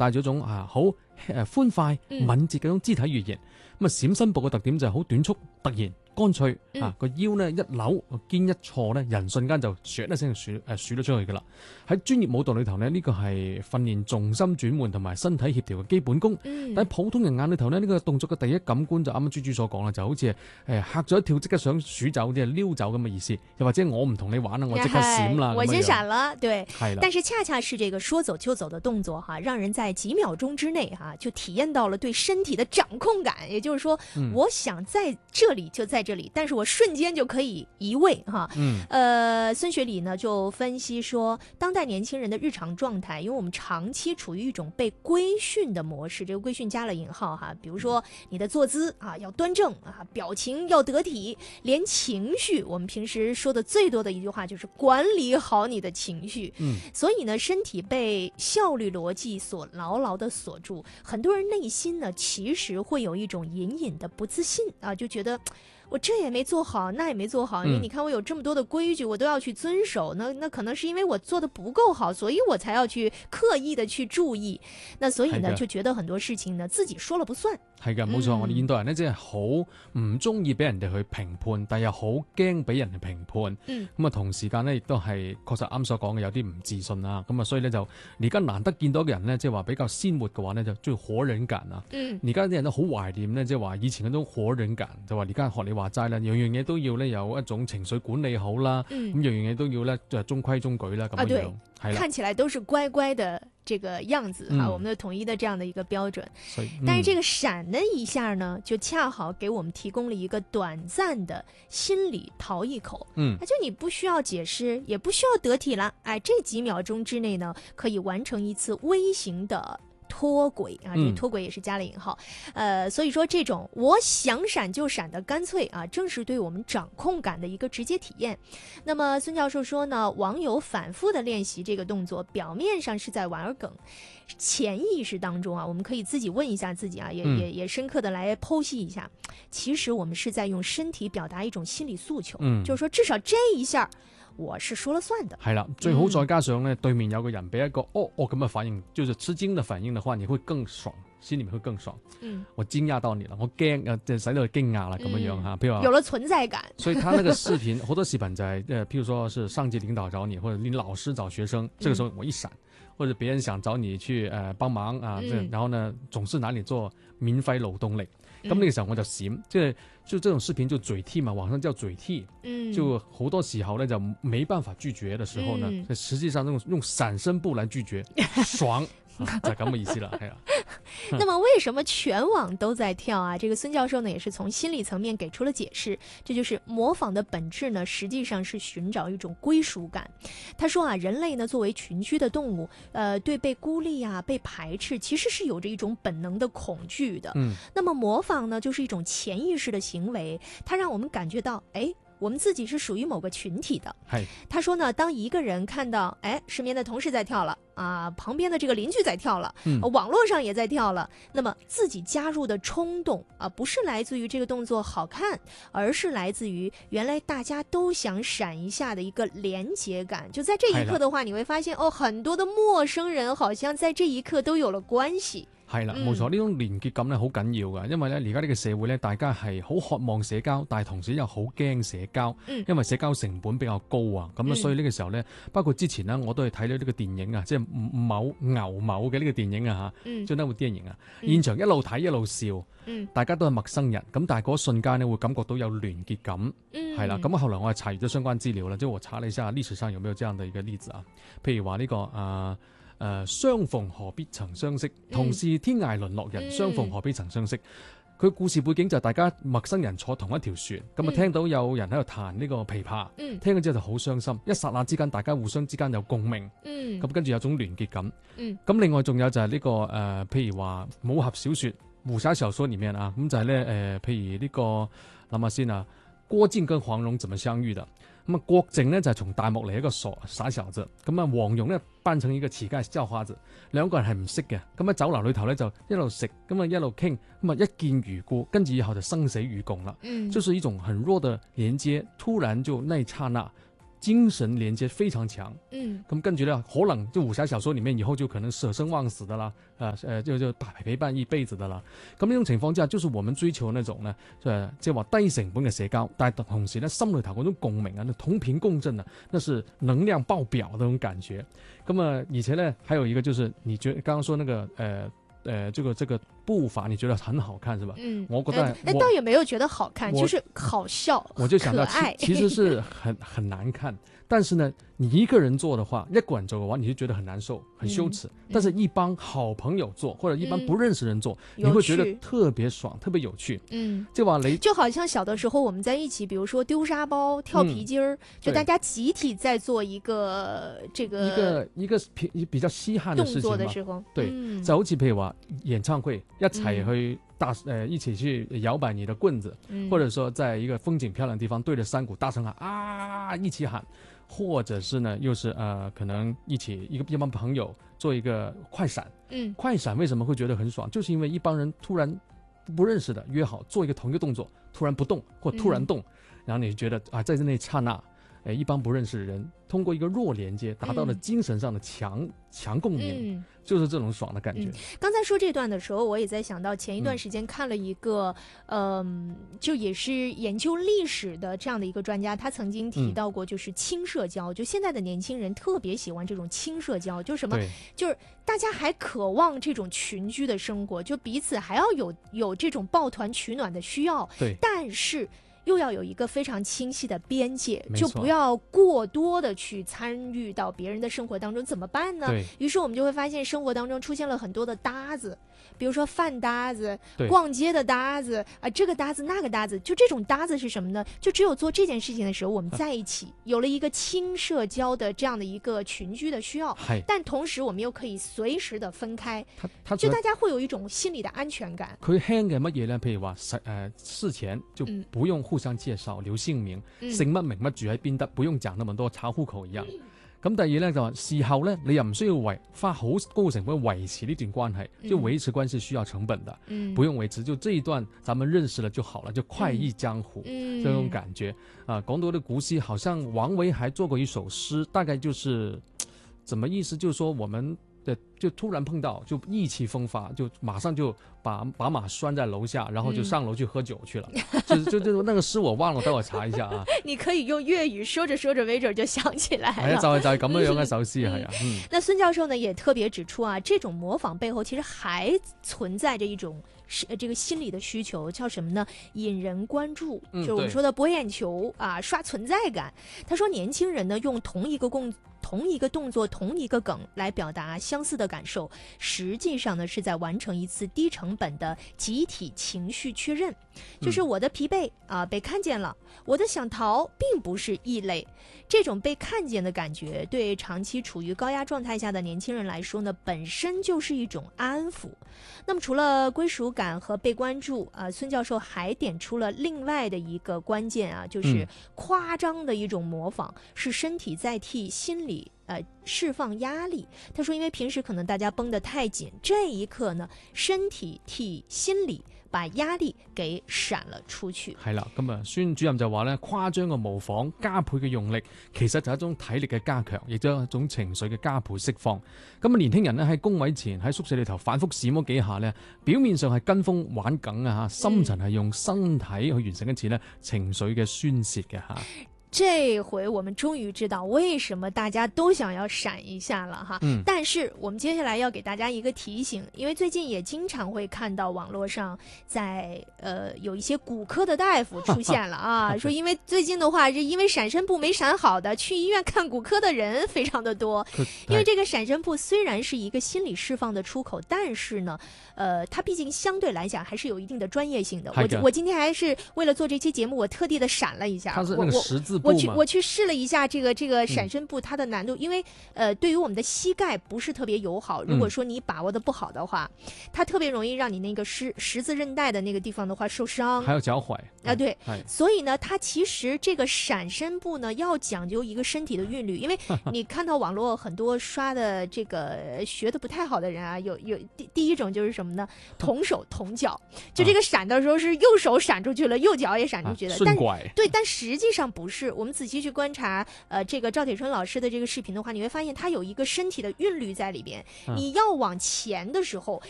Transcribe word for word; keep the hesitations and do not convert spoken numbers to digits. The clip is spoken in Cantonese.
帶咗一種啊好誒歡快敏捷嘅種肢體語言。咁啊閃身步嘅特點就係好短促突然。乾脆啊，個腰呢一扭，個肩一錯呢，人瞬間就唰一聲數誒數咗出去噶啦。喺專業舞蹈裏頭呢，呢、這個係訓練重心轉換同埋身體協調嘅基本功。嗯、但係普通人眼裏頭呢，呢、這個動作嘅第一感官就啱啱豬豬所講啦，就好似誒嚇咗一跳，即刻想數走即係溜走咁嘅意思。又或者我唔同你玩啦，我即刻閃啦， 我先閃了，對。 係啦。 但是恰恰是這個說走就走的動作哈，讓人在幾秒鐘之內哈就體驗到了對身體的掌控感。也就是說，嗯、我想在這裡就在這裡，但是我瞬間就可以移位哈。嗯，呃，孫學禮呢就分析說，當代年輕人的日常狀態，因為我們長期處於一種被規訓的模式，這個規訓加了引號哈，比如說你的坐姿啊要端正啊，表情要得體，連情緒，我們平時說的最多的一句話就是管理好你的情緒。嗯，所以呢，身體被效率邏輯所牢牢的鎖住，很多人內心呢其實會有一種隱隱的不自信啊，就覺得我這也沒做好，那也沒做好，因為你看我有這麼多的規矩，我都要去遵守，那那可能是因為我做得不夠好，所以我才要去刻意的去注意，那所以呢就覺得很多事情呢自己說了不算。 係㗎，冇錯，我哋現代人呢，真係好唔中意俾人哋去評判，但又好驚俾人哋評判。嗯，咁啊同時間呢，亦都係確實啱所講嘅有啲唔自信啊，咁啊所以呢，就而家難得見到嘅人呢，即係話比較鮮活嘅話呢，就中意活人感啊。嗯，而家啲人都好懷念呢，即係話以前嗰種活人感，就話而家學你話齋啦，樣樣嘢都要呢有一種情緒管理好啦，咁、嗯、樣樣嘢都要呢就係中規中矩啦咁樣。啊，對，係啦， 看起來都是乖乖的這個樣子哈、嗯，我們的統一的這樣的一個標準。所以，嗯、但是這個閃的一下呢，就恰好給我們提供了一個短暫的心理逃逸口。嗯，就你不需要解釋，也不需要得體了，哎，這幾秒鐘之內呢，可以完成一次微型的脫軌啊，這個脫軌也是加了引號，呃，所以說這種我想閃就閃的乾脆啊，正是對我們掌控感的一個直接體驗。那麼孫教授說呢，網友反覆的練習這個動作，表面上是在玩梗，潛意識當中啊，我們可以自己問一下自己啊，也也也深刻的來剖析一下，其實我們是在用身體表達一種心理訴求，嗯，就是說至少這一下我是說了算的。係啦，最好再加上呢、嗯、對面有個人俾一個哦哦咁嘅反應，就是吃驚的反應的話，你會更爽，心裏面會更爽。嗯，我驚訝到你了，我驚啊，即係使到佢驚訝啦咁樣樣吓，譬如話有了存在感。所以他那個視頻好多視頻就係、是、誒，譬如說是上級領導找你，或者你老師找學生，這個時候我一閃，或者別人想找你去誒、呃、幫忙啊、嗯，然後呢總是拿你做免費勞動力。咁、嗯、呢個時候我就閃，即係就這種視頻就嘴替嘛，網上叫嘴替，嗯，就好多時候呢就沒辦法拒絕的時候呢，嗯、實際上用用閃身步來拒絕，爽。啊、就咁嘅意思啦，係啊。 那麼為什麼全網都在跳啊？這個孫教授呢，也是從心理層面給出了解釋。這就是模仿的本質呢，實際上是尋找一種歸屬感。他說啊，人類呢作為群居的動物，呃，對被孤立啊、被排斥，其實是有着一種本能的恐懼的。嗯。那麼模仿呢，就是一種潛意識的行為，它讓我們感覺到，誒。我們自己是屬於某個群體的。係，他說呢，當一個人看到，哎，身邊的同事在跳了啊，旁邊的這個鄰居在跳了，嗯，網絡上也在跳了，那麼自己加入的衝動啊，不是來自於這個動作好看，而是來自於原來大家都想閃一下的一個連結感。就在這一刻的話，你會發現哦，很多的陌生人好像在這一刻都有了關係。 係啦，冇錯，呢種連結感咧好緊要㗎，因為咧而家呢個社會咧，大家係好渴望社交，但係同時又好驚社交，嗯，因為社交成本比較高啊，咁、嗯、所以呢個時候咧，包括之前呢，我都係睇到呢個電影啊，即係某牛某嘅呢個電影啊嚇，嗯，即係呢部電影啊，現場一路睇一路笑，嗯，大家都係陌生人，咁但係嗰瞬間呢，會感覺到有聯結感，嗯，係啦，咁後來我係查閱咗相關資料啦，即係我查了一下歷史上有沒有這樣的一個例子啊，譬如話呢、這個啊。呃誒、呃，相逢何必曾相識，同是天涯淪落人，嗯、相逢何必曾相識。佢故事背景就係大家陌生人坐同一條船，咁、嗯、啊聽到有人喺度彈呢個琵琶，嗯、聽咗之後就好傷心，一剎那之間大家互相之間有共鳴，咁、嗯、跟住有種聯結感。咁、嗯、另外仲有就係呢、這個誒、呃，譬如話武俠小說、武俠小說裏面啊，咁就係咧誒，譬如呢、這個諗下先啊，郭靖跟黃蓉怎麼相遇的？咁啊，郭靖呢就係從大漠嚟一個傻傻小子，咁啊黃蓉呢扮成一個乞丐叫花子，兩個人係唔識嘅，咁喺酒樓裏頭咧就一路食，咁啊一路傾，咁啊一見如故，跟住以後就生死與共啦，嗯，就是一種很弱的連接，突然就那一剎那精神連接非常強。 嗯， 咁跟住咧，可能就武俠小說裡面以後就可能捨生忘死的啦，誒、呃、誒就就陪伴一輩子的啦。咁呢種情況之下，就是我們追求那種咧，誒即係話低成本嘅社交，但係同時咧心裏頭嗰種共鳴啊，同頻共振啊，那是能量爆表嗰種感覺。咁啊，而且咧，還有一個就是你覺得剛剛說那個誒。呃呃，這個這個步伐你覺得很好看是吧？ 嗯， 我覺得那倒也沒有覺得好看， 我就是好笑， 我就想到可愛其，其實是很很難看，但是呢，你一個人做的話，一個人做嘅話，你就覺得很難受，很羞恥。嗯嗯、但是一幫好朋友做，或者一幫不認識人做，嗯、你會覺得特別爽，特別有趣。嗯，即係話你就好像小的時候我們在一起，比如說丟沙包、跳皮筋兒、嗯，就大家集體在做一個這個一個一個比比較稀罕的事情嘛。 動作的時候， 對，嗯、就好似譬如話演唱會一齊去大誒、呃、一起去搖擺你的棍子、嗯，或者說在一個風景漂亮的地方對着山谷大聲喊啊，一起喊，或者是呢又是呃可能一起一個一幫朋友做一個快閃，嗯，快閃為什麼會覺得很爽？就是因為一幫人突然不認識的約好做一個同一個動作，突然不動或突然動，嗯、然後你覺得啊在那剎那，誒一幫不認識的人通過一個弱連接達到了精神上的強、嗯、強共鳴。嗯，就是這種爽的感覺。 嗯，剛才說這段的時候，我也在想到前一段時間看了一個，嗯、呃，就也是研究歷史的這樣的一個專家，他曾經提到過，就是輕社交，嗯，就現在的年輕人特別喜歡這種輕社交，就是什麼，就是大家還渴望這種群居的生活，就彼此還要有有這種抱團取暖的需要，對，但是又要有一個非常清晰的邊界，就不要過多的去參與到別人的生活當中，怎麼辦呢？於是我們就會發現生活當中出現了很多的搭子，比如說飯搭子、逛街的搭子啊，這個搭子那個搭子，就這種搭子是什麼呢？就只有做這件事情的時候我們在一起，啊、有了一個輕社交的這樣的一個群居的需要，但同時我們又可以隨時的分開，就大家會有一種心理的安全感。 佢輕嘅乜嘢呢？譬如話誒、呃、事前就不用互相介紹、留姓名，姓乜名乜住喺邊得，不用講那麼多，查戶口一樣。咁、嗯、第二咧就話事後咧，你又唔需要維花好高成本維持呢段關係，就維持關係需要成本的，嗯，不用維持，就這一段咱們認識了就好了，就快意江湖，嗯，這種感覺啊。講到的古詩，好像王維還做過一首詩，大概就是怎麼意思？就是說我們。對，就突然碰到，就意氣風發，就馬上就把把馬拴在樓下，然後就上樓去喝酒去了。嗯、就就就那個詩我忘了，等我查一下啊。你可以用粵語說着說着，沒準就想起來了。 係啊，就係就係咁樣樣嘅首詩係啊。嗯。 那孫教授呢也特別指出啊，這種模仿背後其實還存在着一種是這個心理的需求，叫什麼呢？引人關注，嗯、就是我們說的博眼球啊，刷存在感。他說年輕人呢用同一個共。同一個動作、同一個梗來表達相似的感受，實際上呢是在完成一次低成本的集體情緒確認。就是我的疲憊啊、呃、被看見了，我的想逃並不是異類。這種被看見的感覺，對長期處於高壓狀態下的年輕人來說呢，本身就是一種安撫。那麼除了歸屬感和被關注啊、呃，孫教授還點出了另外的一個關鍵啊，就是誇張的一種模仿，是身體在替心理呃釋放壓力。他說因為平時可能大家繃得太緊，這一刻呢身體替心理把壓力給閃了出去。 係啦，咁啊孫主任就話咧，誇張嘅模仿加倍嘅用力，其實就係一種體力嘅加強，亦都係一種情緒嘅加倍釋放。咁啊年輕人咧喺工位前喺宿舍裏頭反覆閃嗰幾下咧，表面上係跟風玩梗啊吓，深層係用身體去完成一次咧情緒嘅宣泄嘅吓。 這回我們終於知道為什麼大家都想要閃一下了哈、嗯，但是我們接下來要給大家一個提醒，因為最近也經常會看到網絡上在呃有一些骨科的大夫出現了啊，說因為最近的話是因為閃身步沒閃好的去醫院看骨科的人非常的多，因為這個閃身步雖然是一個心理釋放的出口，但是呢呃它畢竟相對來講還是有一定的專業性的。我我今天還是為了做這期節目我特地的閃了一下， 它是那個十字我去我去試了一下這個這個閃身步它的難度、嗯、因為呃對於我們的膝蓋不是特別友好，如果說你把握的不好的話、嗯、它特別容易讓你那個十十字韌帶的那個地方的話受傷， 還有腳踝啊對，所以呢它其實這個閃身步呢要講究一個身體的韻律，因為你看到網絡很多刷的這個學的不太好的人啊，有有第第一種就是什麼呢，同手同腳，就這個閃的時候是右手閃出去了，右腳也閃出去了，但對，但實際上不是。 我们仔细去观察，呃，这个赵铁春老师的这个视频的话，你会发现他有一个身体的韵律在里边。 嗯你要往前的时候，